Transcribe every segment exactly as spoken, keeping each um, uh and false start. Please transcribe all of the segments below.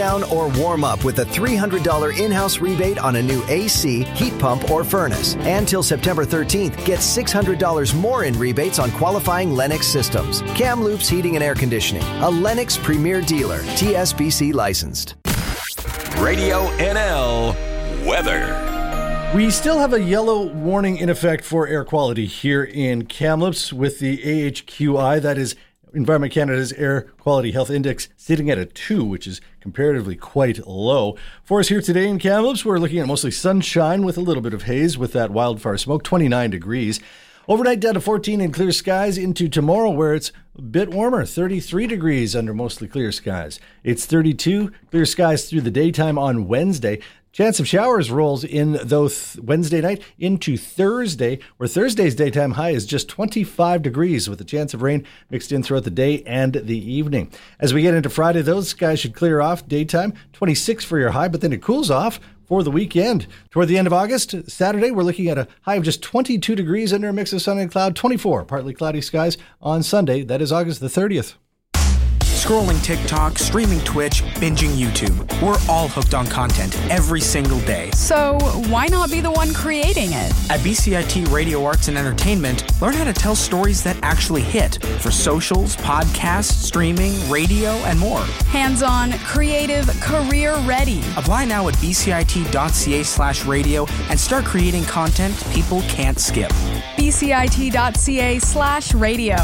down, or warm up with a three hundred dollars in-house rebate on a new A C, heat pump, or furnace. And till September thirteenth, get six hundred dollars more in rebates on qualifying Lennox systems. Kamloops Heating and Air Conditioning, a Lennox Premier Dealer, T S B C licensed. Radio N L weather. We still have a yellow warning in effect for air quality here in Kamloops with the A H Q I, that is Environment Canada's Air Quality Health Index, sitting at a two, which is comparatively quite low. For us here today in Kamloops, we're looking at mostly sunshine with a little bit of haze with that wildfire smoke, twenty-nine degrees. Overnight down to fourteen in clear skies into tomorrow, where it's a bit warmer, thirty-three degrees under mostly clear skies. It's thirty-two clear skies through the daytime on Wednesday. Chance of showers rolls in, though, th- Wednesday night into Thursday, where Thursday's daytime high is just twenty-five degrees with a chance of rain mixed in throughout the day and the evening. As we get into Friday, those skies should clear off daytime, twenty-six for your high, but then it cools off for the weekend. Toward the end of August, Saturday, we're looking at a high of just twenty-two degrees under a mix of sun and cloud, twenty-four partly cloudy skies on Sunday. That is August the thirtieth. Scrolling TikTok, streaming Twitch, binging YouTube. We're all hooked on content every single day. So why not be the one creating it? At B C I T Radio Arts and Entertainment, learn how to tell stories that actually hit for socials, podcasts, streaming, radio, and more. Hands-on, creative, career-ready. Apply now at bcit.ca slash radio and start creating content people can't skip. bcit.ca slash radio.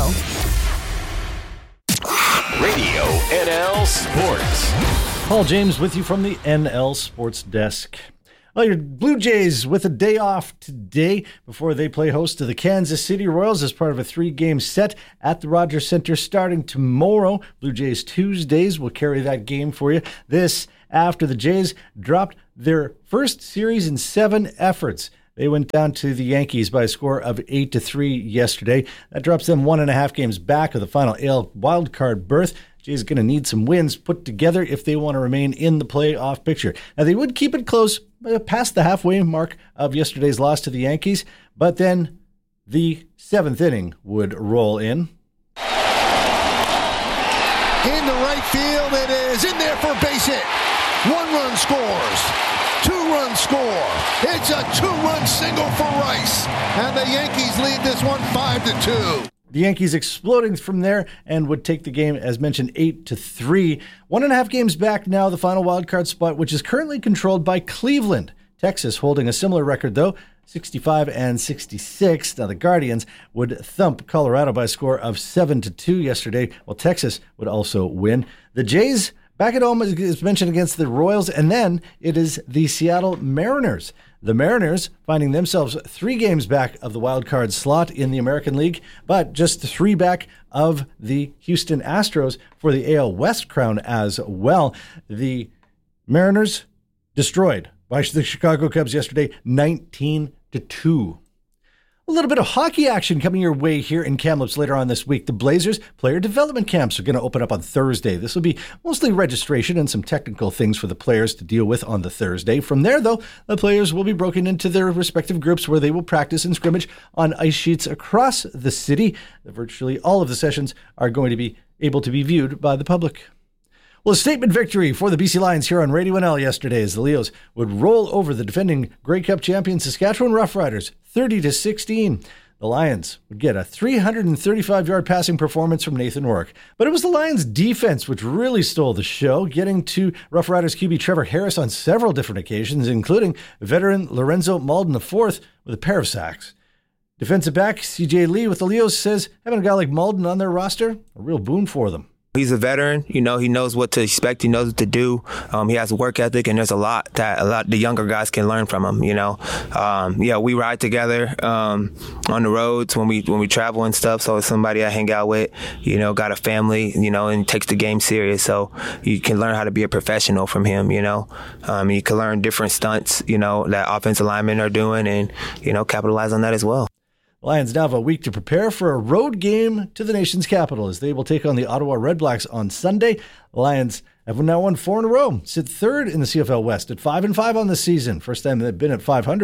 Radio N L Sports. Paul James with you from the N L Sports Desk. Well, your Blue Jays with a day off today before they play host to the Kansas City Royals as part of a three-game set at the Rogers Center starting tomorrow. Blue Jays Tuesdays will carry that game for you. This after the Jays dropped their first series in seven efforts. They went down to the Yankees by a score of eight to three yesterday. That drops them one and a half games back of the final A L wildcard berth. Jays going to need some wins put together if they want to remain in the playoff picture. Now, they would keep it close past the halfway mark of yesterday's loss to the Yankees, but then the seventh inning would roll in. In the right field, it is in there for a base hit. One run scores. Two-run score. It's a two-run single for Rice. And the Yankees lead this one five to two. The Yankees exploding from there and would take the game, as mentioned, eight to three. One and a half games back now, the final wildcard spot, which is currently controlled by Cleveland. Texas holding a similar record, though, sixty-five and sixty-six. Now, the Guardians would thump Colorado by a score of seven to two yesterday, while Texas would also win. The Jays back at home is mentioned against the Royals, and then it is the Seattle Mariners. The Mariners finding themselves three games back of the wild card slot in the American League, but just three back of the Houston Astros for the A L West crown as well. The Mariners destroyed by the Chicago Cubs yesterday, nineteen to two. A little bit of hockey action coming your way here in Kamloops later on this week. The Blazers player development camps are going to open up on Thursday. This will be mostly registration and some technical things for the players to deal with on the Thursday. From there, though, the players will be broken into their respective groups where they will practice and scrimmage on ice sheets across the city. Virtually all of the sessions are going to be able to be viewed by the public. Well, a statement victory for the B C Lions here on Radio N L yesterday as the Leos would roll over the defending Grey Cup champion Saskatchewan Roughriders thirty to sixteen. The Lions would get a three hundred thirty-five yard passing performance from Nathan Rourke. But it was the Lions' defense which really stole the show, getting to Roughriders Q B Trevor Harris on several different occasions, including veteran Lorenzo Malden the fourth with a pair of sacks. Defensive back C J Lee with the Leos says having a guy like Malden on their roster, a real boon for them. He's a veteran, you know, he knows what to expect, he knows what to do. Um, he has a work ethic, and there's a lot that a lot the younger guys can learn from him, you know. Um, yeah, we ride together um, on the roads when we when we travel and stuff, so it's somebody I hang out with, you know, got a family, you know, and takes the game serious, so you can learn how to be a professional from him, you know. Um, you can learn different stunts, you know, that offensive linemen are doing and, you know, capitalize on that as well. Lions now have a week to prepare for a road game to the nation's capital as they will take on the Ottawa Redblacks on Sunday. The Lions have now won four in a row, sit third in the C F L West at five and five on the season. First time they've been at five hundred.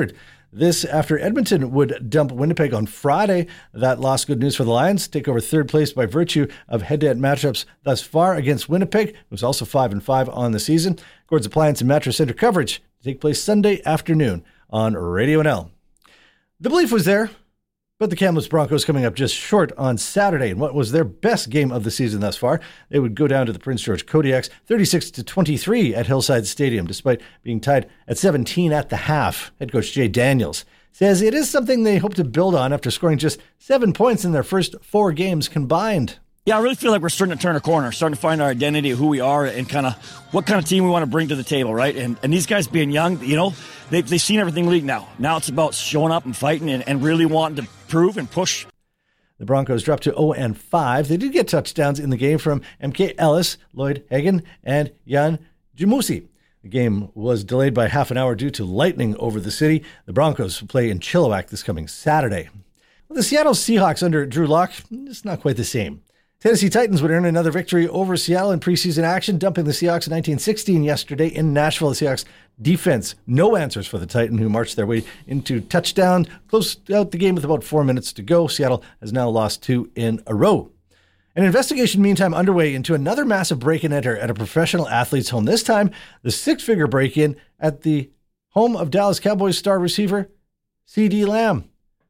This after Edmonton would dump Winnipeg on Friday. That loss, good news for the Lions, take over third place by virtue of head-to-head matchups thus far against Winnipeg, who's also five and five on the season. Gord's Appliance and Mattress Center coverage to take place Sunday afternoon on Radio N L. The belief was there, but the Kamloops Broncos coming up just short on Saturday in what was their best game of the season thus far. They would go down to the Prince George Kodiaks thirty-six to twenty-three at Hillside Stadium, despite being tied at seventeen at the half. Head coach Jay Daniels says it is something they hope to build on after scoring just seven points in their first four games combined. Yeah, I really feel like we're starting to turn a corner, starting to find our identity of who we are and kind of what kind of team we want to bring to the table, right? And and these guys being young, you know, they've, they've seen everything league now. Now it's about showing up and fighting and, and really wanting to prove and push. The Broncos dropped to oh and five. They did get touchdowns in the game from M K Ellis, Lloyd Hagan, and Jan Jamusi. The game was delayed by half an hour due to lightning over the city. The Broncos play in Chilliwack this coming Saturday. Well, the Seattle Seahawks under Drew Lock, it's not quite the same. Tennessee Titans would earn another victory over Seattle in preseason action, dumping the Seahawks nineteen sixteen yesterday in Nashville. The Seahawks defense, no answers for the Titan, who marched their way into touchdown, closed out the game with about four minutes to go. Seattle has now lost two in a row. An investigation, meantime, underway into another massive break-and-enter at a professional athlete's home. This time, the six-figure break-in at the home of Dallas Cowboys star receiver CeeDee Lamb.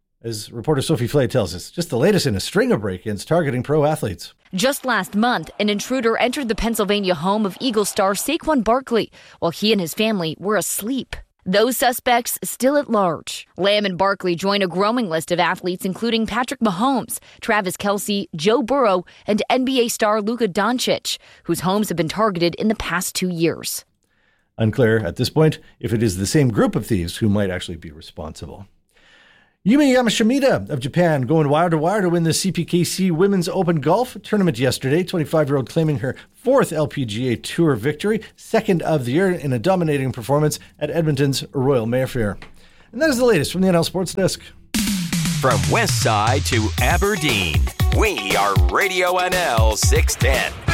As reporter Sophie Flay tells us, just the latest in a string of break-ins targeting pro athletes. Just last month, an intruder entered the Pennsylvania home of Eagles star Saquon Barkley while he and his family were asleep. Those suspects still at large. Lamb and Barkley join a growing list of athletes including Patrick Mahomes, Travis Kelce, Joe Burrow, and N B A star Luka Doncic, whose homes have been targeted in the past two years. Unclear at this point if it is the same group of thieves who might actually be responsible. Yumi Yamashita of Japan going wire to wire to win the C P K C Women's Open Golf Tournament yesterday. twenty-five-year-old claiming her fourth L P G A Tour victory, second of the year in a dominating performance at Edmonton's Royal Mayfair. And that is the latest from the N L Sports Desk. From West Side to Aberdeen, we are Radio N L six ten.